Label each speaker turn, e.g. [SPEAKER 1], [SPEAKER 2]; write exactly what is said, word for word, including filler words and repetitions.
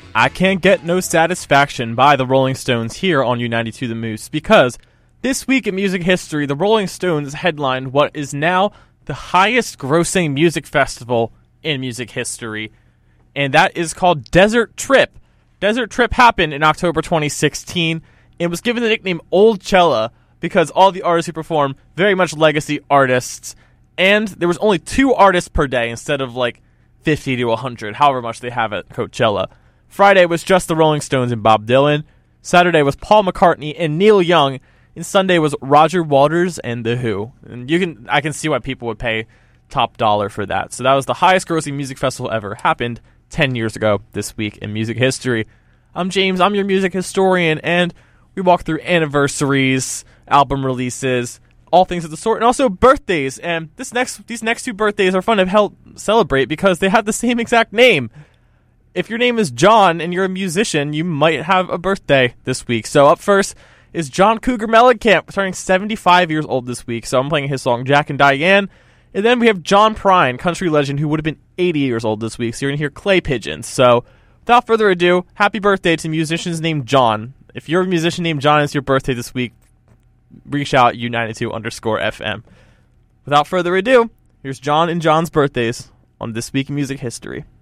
[SPEAKER 1] I Can't Get No Satisfaction by the Rolling Stones here on U ninety-two The Moose, because this week in music history, the Rolling Stones headlined what is now the highest grossing music festival in music history, and that is called Desert Trip. Desert Trip happened in October twenty sixteen. It was given the nickname Old Cella because all the artists who performed very much legacy artists, and there was only two artists per day instead of like fifty to one hundred, however much they have at Coachella. Friday was just the Rolling Stones and Bob Dylan. Saturday was Paul McCartney and Neil Young. And Sunday was Roger Waters and The Who. And you can I can see why people would pay top dollar for that. So that was the highest grossing music festival ever. Happened ten years ago this week in music history. I'm James, I'm your music historian, and we walk through anniversaries, album releases, all things of the sort, and also birthdays. And this next these next two birthdays are fun to help celebrate because they have the same exact name. If your name is John and you're a musician, you might have a birthday this week. So up first is John Cougar Mellencamp, turning seventy-five years old this week. So I'm playing his song Jack and Diane. And then we have John Prine, country legend, who would have been eighty years old this week. So you're going to hear Clay Pigeons. So without further ado, happy birthday to musicians named John. If you're a musician named John and it's your birthday this week, reach out U ninety-two underscore F M. Without further ado, here's John and John's birthdays on This Week in Music History.